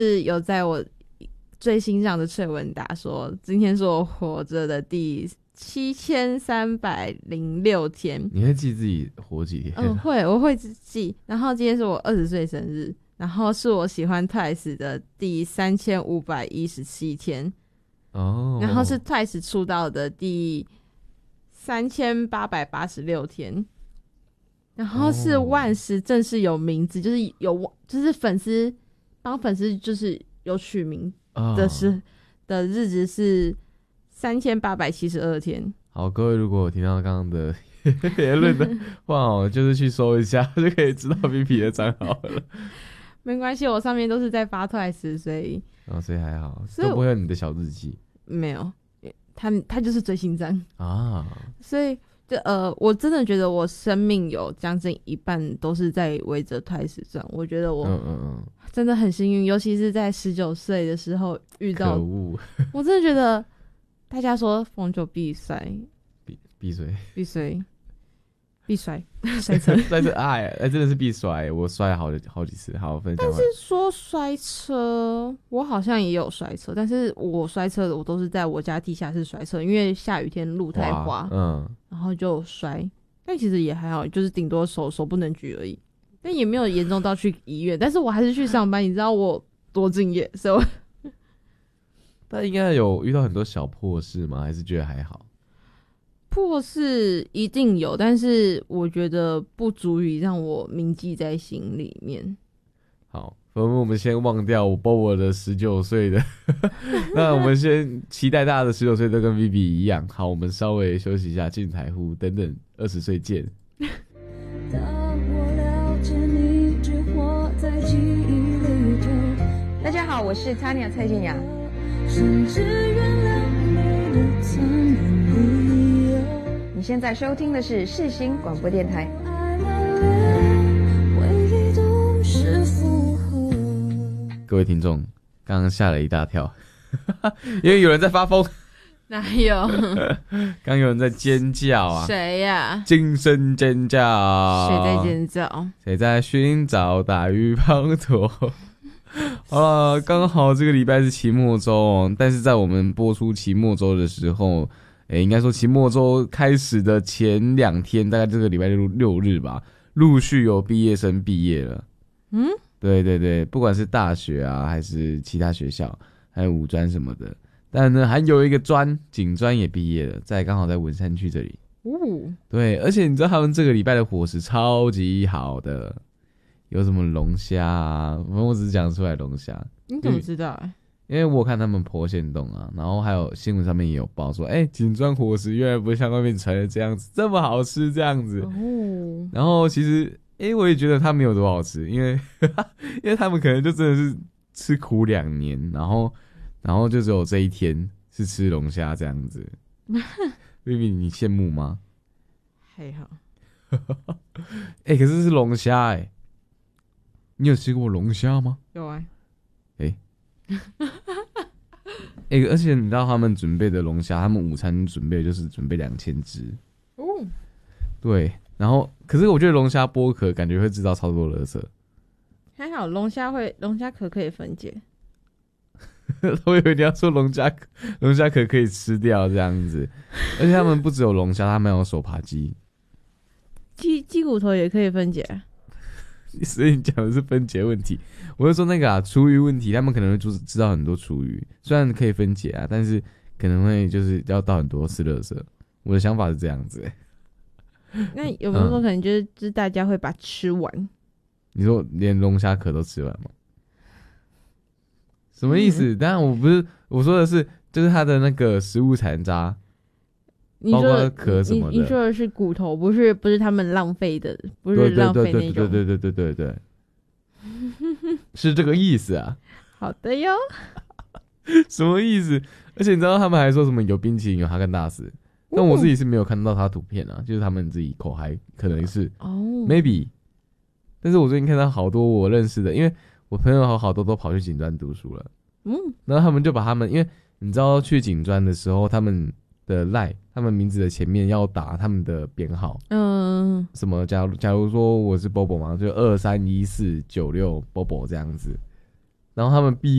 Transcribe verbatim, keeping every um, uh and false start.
是有在我最欣赏的翠文达说，今天是我活着的第七千三百零六天。 你会记自己活几天？ 嗯，会，我会记。然后今天是我二十岁生日，然后是我喜欢 Twice 的第三千五百一十七天。哦，然后是 Twice 出道的第三千八百八十六天。然后是万时正式有名字，就是有就是粉丝帮粉丝就是有取名的时、oh. 的日子是三千八百七十二天。 好，各位如果有听到刚刚的言论的话哦，就是去搜一下就可以知道 Vivi 的账号了。 没关系，我上面都是在发 Twice， 所以哦，所以还好，都不会有你的小日记。 没有，他他就是追星站啊， 所以。呃，我真的觉得我生命有将近一半都是在围着 Twice 转。我觉得我真的很幸运，尤其是在十九岁的时候遇到。 可恶！ 我真的觉得大家说逢九必衰， 必必衰， 必衰，必衰，摔车， 摔车！哎，哎，真的是必摔，我摔了好几好几次。好，分享。 但是说摔车，我好像也有摔车，但是我摔车的我都是在我家地下室摔车，因为下雨天路太滑，嗯，然后就摔。但其实也还好，就是顶多手手不能举而已，但也没有严重到去医院。但是我还是去上班，你知道我多敬业，所以我。 但应该有遇到很多小破事吗？还是觉得还好？ 破事一定有，但是我觉得不足以让我铭记在心里面。 好，我们先忘掉我 Bobo 的十九岁的，那我们先期待大家的十九岁都跟 Vivi 一样。好，我们稍微休息一下，进台呼等等，二十岁见。 大家好，我是 Tanya 蔡健雅。你现在收听的是世新广播电台。 各位听众，刚刚吓了一大跳，因为有人在发疯。 哪有？ 刚有人在尖叫啊！ 谁呀、啊？ 惊声尖叫！ 谁在尖叫？ 谁在寻找大鱼滂沱？好了，刚好这个礼拜是期末周，但是在我们播出期末周的时候。欸、应该说期末周开始的前两天，大概这个礼拜六六日吧，陆续有毕业生毕业了。嗯，对对对，不管是大学啊，还是其他学校，还有五专什么的，但呢，还有一个专警专也毕业了，在刚好在文山区这里。哦，对，而且你知道他们这个礼拜的伙食超级好的，有什么龙虾啊，我只是讲出来龙虾。 你怎么知道、欸？ 因为我看他们po限动啊，然后还有新闻上面也有报说，哎、欸，警专伙食原来不像外面传的这样子，这么好吃这样子。哦。然后其实，哎、欸，我也觉得它没有多好吃，因为因为他们可能就真的是吃苦两年，然后然后就只有这一天是吃龙虾这样子。Vivi 你羡慕吗？ 还好。 哎、欸，可是是龙虾哎，你有吃过龙虾吗？ 有啊。 哎、欸。欸、而且你知道他们准备的龙虾，他们午餐准备就是准备两千只哦。对，然后可是我觉得龙虾剥壳感觉会制造超多垃圾。 还好龙虾会龙虾壳可以分解。 我以为你要说龙虾龙虾壳可以吃掉这样子，而且他们不只有龙虾，他们还有手扒鸡， 鸡鸡骨头也可以分解。 所以你讲的是分解问题，我就说那个啊，厨余问题，他们可能会知道很多厨余，虽然可以分解啊，但是可能会就是要倒很多次垃圾。我的想法是这样子、欸。 那有没有说可能就是、嗯、就是大家会把它吃完？ 你说连龙虾壳都吃完吗？什么意思？当然、嗯、我不是我说的是，就是它的那个食物残渣。包括壳什么的， 你, 你说的是骨头，不是不是他们浪费的，不是浪费那种。 对对对对对对对对，是这个意思啊。 好的哟。 什么意思？而且你知道他们还说什么有冰淇淋有哈根达斯，但我自己是没有看到他图片啊，就是他们自己口嗨，可能是哦、oh. ，maybe。但是我最近看到好多我认识的，因为我朋友好好多都跑去警专读书了，嗯，然后他们就把他们，因为你知道去警专的时候，他们的赖，他们名字的前面要打他们的编号，嗯，什么假如假如说我是 Bobo 嘛，就二三一四九六 Bobo 这样子， 然后他们毕